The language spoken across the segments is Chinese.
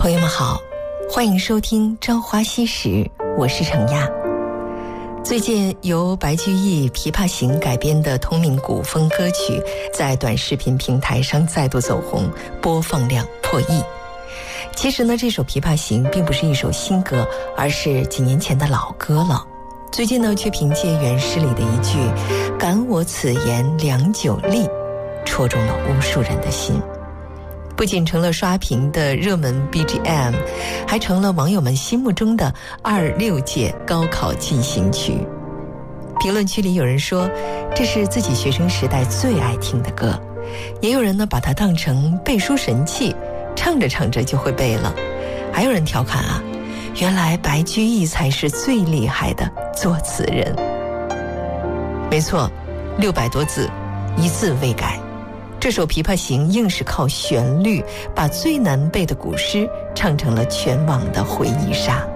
朋友们好，欢迎收听朝花夕拾，我是程亚。最近由白居易《琵琶行》改编的同名古风歌曲在短视频平台上再度走红，播放量破亿。其实呢，这首《琵琶行》并不是一首新歌，而是几年前的老歌了。最近呢，却凭借原诗里的一句“感我此言良久立”，戳中了无数人的心。不仅成了刷屏的热门 BGM， 还成了网友们心目中的26届高考进行曲。评论区里有人说这是自己学生时代最爱听的歌，也有人呢把它当成背书神器，唱着唱着就会背了。还有人调侃啊，原来白居易才是最厉害的作词人。没错，600多字，一字未改。这首《琵琶行》硬是靠旋律把最难背的古诗唱成了全网的回忆杀。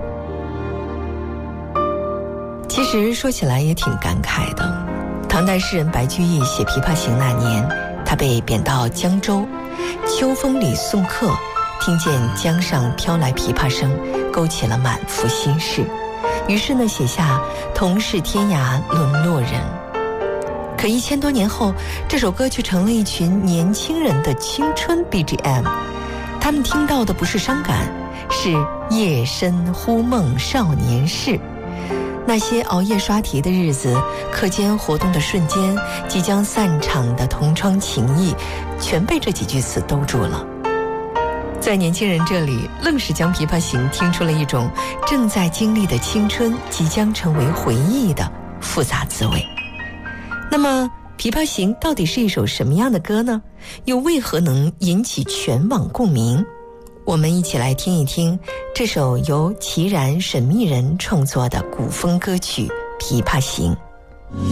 其实说起来也挺感慨的，唐代诗人白居易写《琵琶行》那年，他被贬到江州，秋风里送客，听见江上飘来琵琶声，勾起了满腹心事，于是呢写下同是天涯沦落人。可1000多年后，这首歌却成了一群年轻人的青春 BGM。 他们听到的不是伤感，是夜深忽梦少年事。那些熬夜刷题的日子，课间活动的瞬间，即将散场的同窗情谊，全被这几句词兜住了。在年轻人这里，愣是将《琵琶行》听出了一种正在经历的青春即将成为回忆的复杂滋味。那么《琵琶行》到底是一首什么样的歌呢？又为何能引起全网共鸣？我们一起来听一听这首由齐然、沈密人创作的古风歌曲《琵琶行》。